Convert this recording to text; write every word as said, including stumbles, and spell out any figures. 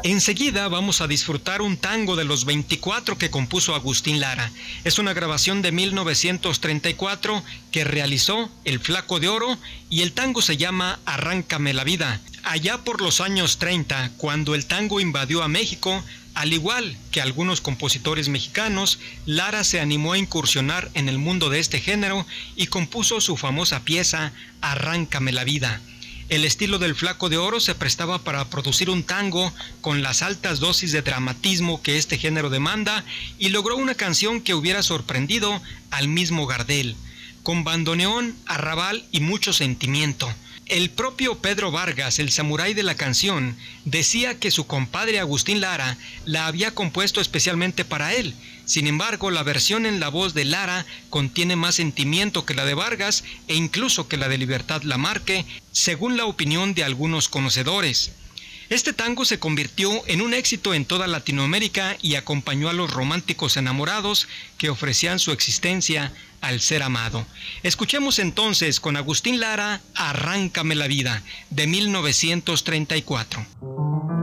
Enseguida vamos a disfrutar un tango de los veinticuatro que compuso Agustín Lara. Es una grabación de mil novecientos treinta y cuatro que realizó El Flaco de Oro y el tango se llama Arráncame la vida. Allá por los años treinta, cuando el tango invadió a México, al igual que algunos compositores mexicanos, Lara se animó a incursionar en el mundo de este género y compuso su famosa pieza Arráncame la vida. El estilo del Flaco de Oro se prestaba para producir un tango con las altas dosis de dramatismo que este género demanda y logró una canción que hubiera sorprendido al mismo Gardel, con bandoneón, arrabal y mucho sentimiento. El propio Pedro Vargas, el samurái de la canción, decía que su compadre Agustín Lara la había compuesto especialmente para él. Sin embargo, la versión en la voz de Lara contiene más sentimiento que la de Vargas e incluso que la de Libertad Lamarque, según la opinión de algunos conocedores. Este tango se convirtió en un éxito en toda Latinoamérica y acompañó a los románticos enamorados que ofrecían su existencia al ser amado. Escuchemos entonces con Agustín Lara Arráncame la vida, de mil novecientos treinta y cuatro.